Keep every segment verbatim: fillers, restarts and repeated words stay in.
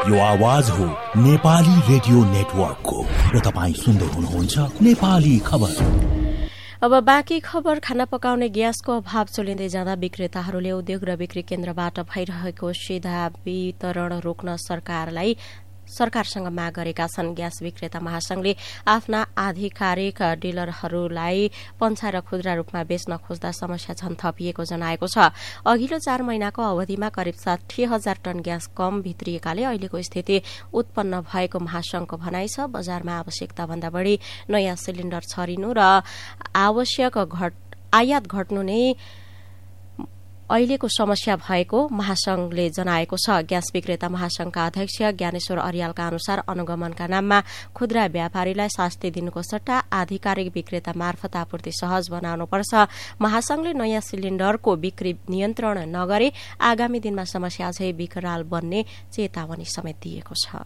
यो आवाज हो नेपाली रेडियो नेटवर्कको र तपाईँ सुन्दै हुनुहुन्छ नेपाली खबर। अब बाँकी खबर। खाना पकाउने ग्यासको अभाव चलिँदै जाँदा विक्रेताहरूले उद्योग र बिक्री केन्द्रबाट भइरहेको सीधा वितरण रोक्न सरकारलाई सरकारसँग माग गरेका छन्। ग्यास विक्रेता महासंघले आफ्ना आधिकारिक डिलरहरूलाई पन्छाएर खुद्रा रूपमा बेच्न खोज्दा समस्या झन थपिएको जनाएको छ। अघिल्लो चार महिनाको अवधिमा करिब साठी हजार टन ग्यास कम भित्रिएकाले अहिलेको स्थिति उत्पन्न भएको महासंघको भनाइ छ। बजारमा आवश्यकता भन्दा बढ़ी नयाँ सिलिण्डर छरिनु र आवश्यक घट आयात घट्नु नै अहिलेको समस्या भएको महासंघले जनाएको छ। ग्यास विक्रेता महासंघका अध्यक्ष ज्ञानेश्वर अर्यालका अनुसार अनुगमनका नाममा खुद्रा व्यापारीलाई शास्ति दिनुको सट्टा आधिकारिक विक्रेता मार्फत आपूर्ति सहज बनाउनुपर्छ। महासंघले नयाँ सिलिण्डरको बिक्री नियन्त्रण नगरे आगामी दिनमा समस्या अझै विकराल बन्ने चेतावनी समेत दिएको छ।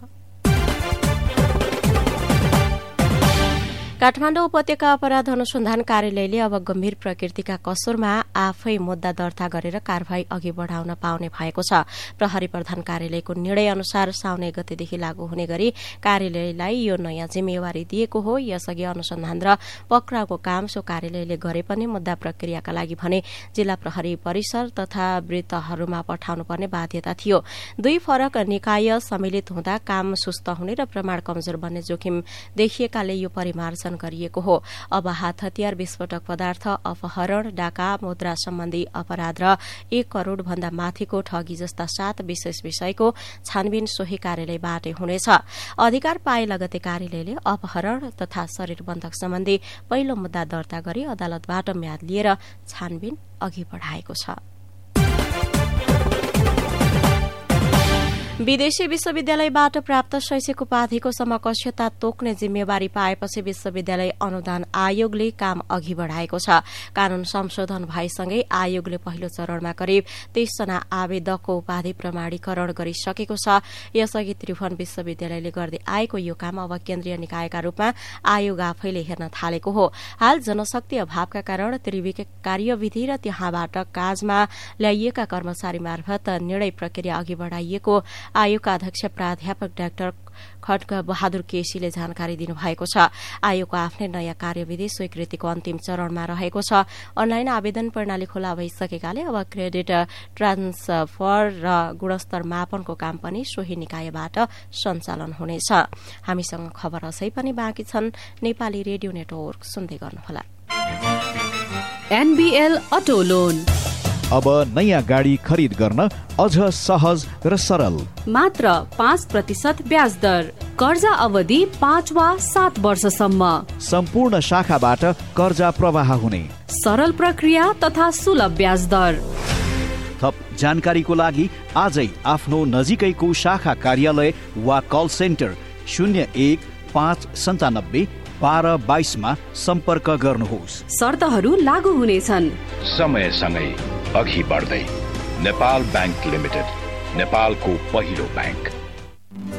काठमाडौँ उपत्यका अपराध अनुसन्धान कार्यालयले अब गम्भीर प्रकृतिका कसुरमा आफै मुद्दा दर्ता गरेर कार्यवाही अघि बढ़ाउन पाउने भएको छ। प्रहरी प्रधान कार्यालयको निर्णय अनुसार साउन गतेदेखि लागू हुने गरी कार्यालयलाई यो नयाँ जिम्मेवारी दिएको हो। यसअघि अनुसन्धान र पक्राउको काम सो कार्यालयले गरे पनि मुद्दा प्रक्रियाका लागि भने जिल्ला प्रहरी परिसर तथा वृत्तहरूमा पठाउनुपर्ने बाध्यता थियो। दुई फरक निकाय सम्मिलित हुँदा काम सुस्त हुने र प्रमाण कमजोर बन्ने जोखिम देखिएकाले यो परिमार्जन गरिएको हो। अब हात हतियार, विस्फोटक पदार्थ, अपहरण, डाका, मुद्रा सम्बन्धी अपराध र एक करोड़ भन्दा माथिको ठगी जस्ता सात विशेष विषयको छानबिन सोही कार्यालयबाटै हुनेछ। अधिकार पाए लगतै कार्यालयले अपहरण तथा शरीर बन्धक सम्बन्धी पहिलो मुद्दा दर्ता गरी अदालतबाट म्याद लिएर छानबिन अघि बढ़ाएको छ। विदेशी विश्वविद्यालयबाट प्राप्त शैक्षिक उपाधिको समकक्षता तोक्ने जिम्मेवारी पाएपछि विश्वविद्यालय अनुदान आयोगले काम अघि बढ़ाएको छ। कानून संशोधन भएसँगै आयोगले पहिलो चरणमा करिब तीसजना आवेदकको उपाधि प्रमाणीकरण गरिसकेको छ। यसअघि त्रिभुवन विश्वविद्यालयले गर्दै आएको यो काम अब केन्द्रीय निकायका रूपमा आयोग आफैले हेर्न थालेको हो। हाल जनशक्ति अभावका कारण त्रिविक कार्यविधि र त्यहाँबाट काजमा ल्याइएका कर्मचारी मार्फत निर्णय प्रक्रिया अघि बढ़ाइएको आयोगका अध्यक्ष प्राध्यापक डाक्टर खड्ग बहादुर केसीले जानकारी दिनुभएको छ। आयोगको आफ्नै नयाँ कार्यविधि स्वीकृतिको अन्तिम चरणमा रहेको छ। अनलाइन आवेदन प्रणाली खुला भइसकेकाले अब क्रेडिट ट्रान्सफर र गुणस्तर मापनको काम पनि सोही निकायबाट सञ्चालन हुनेछ। हामीसँग खबर अझै पनि बाँकी छन्। नेपाली रेडियो नेटवर्क सुन्दै गर्नुहोला। एनबीएल अटो लोन अब नयाँ गाडी खरिद गर्न अझ सहज र सरल। मात्र पाँच प्रतिशत ब्याज दर, कर्जा अवधि पाँच वा सात वर्षसम्म, सम्पूर्ण शाखाबाट कर्जा प्रवाह हुने, सरल प्रक्रिया तथा सुलभ ब्याज दर। थप जानकारीको लागि आजै आफ्नो नजिकैको शाखा कार्यालय वा कल सेन्टर शून्य एक पाँच सन्तानब्बे बाह्र बाइसमा सम्पर्क गर्नुहोस्। शर्तहरू लागू हुनेछन्। समयसँगै अघि बढ्दै नेपाल बैंक लिमिटेड, नेपालको पहिलो बैंक।